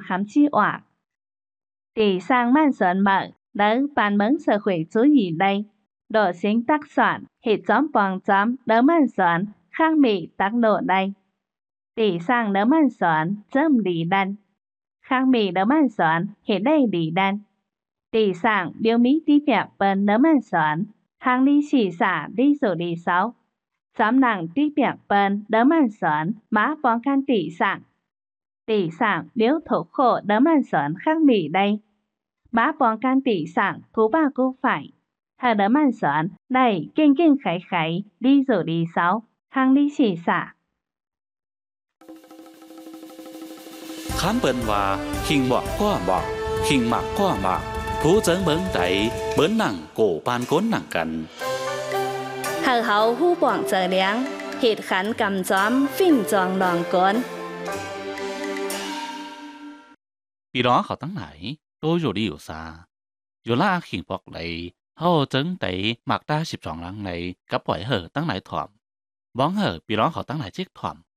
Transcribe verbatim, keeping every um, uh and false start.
hàm chi họa. Tỷ sang man soạn mở, đỡ bàn mấn sở hủy chú ý đây. Đồ sinh tác soạn, hít chóm bóng chóm, đỡ man soạn, khang mị tác nổ đây. Tỷ sang đỡ man soạn, châm lý đan. Khang mị đỡ man soạn, hít đây lý đan. Tỷ sang biểu mỹ tí bẹp bần đỡ man soạn, hàng lý chỉ xả lý dụ lý sáu. Chóm nặng tí bẹp bần đỡ man soạn, má bóng khăn tỷ sang. Tỷ sang biểu thủ khổ đỡ man soạn khang mị đây. Má bóng khăn tỷ sang thú ba cô phải. Hà đỡ man soạn, này kinh kinh khải khải, lý dụ lý sáu, hàng lý chỉ xả. Khán bần và hình mọt qua mọt, hình mạc qua mạc, phú dân bấn đáy, bấn nặng cổ ban cốn nặng cần. Hờ hậu hú bỏng trở liang, hít khán cầm chóm, phim tròn lòng cốn. Vì đó họ tăng nãy, tôi rồi đi ở xa. Dù là hình bọt này, họ chân đáy mạc đa xịp tròn lăng này, cắp quẩy hở tăng nãy thỏm. Bóng hở vì đó họ tăng nãy chiếc thỏm.